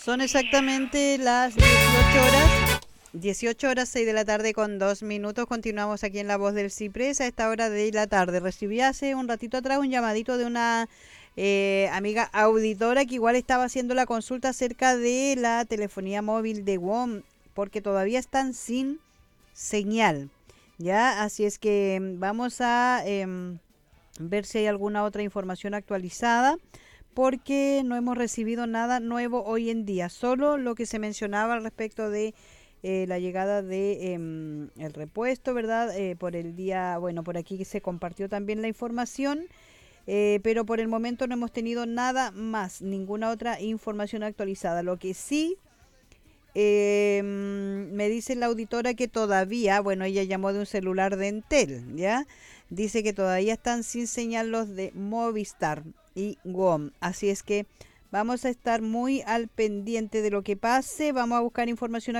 Son exactamente las 18 horas. 18 horas 6 de la tarde con 2 minutos. Continuamos aquí en La Voz del Ciprés a esta hora de la tarde. Recibí hace un ratito atrás un llamadito de una amiga auditora que igual estaba haciendo la consulta acerca de la telefonía móvil de WOM porque todavía están sin señal. Ya, así es que vamos a ver si hay alguna otra información actualizada porque no hemos recibido nada nuevo hoy en día, solo lo que se mencionaba al respecto de la llegada de el repuesto, ¿verdad? Por el día, bueno, por aquí se compartió también la información, pero por el momento no hemos tenido nada más, ninguna otra información actualizada. Lo que sí me dice la auditora que todavía, bueno, ella llamó de un celular de Entel, ¿ya? Dice que todavía están sin señal los de Movistar y WOM. Así es que vamos a estar muy al pendiente de lo que pase. Vamos a buscar información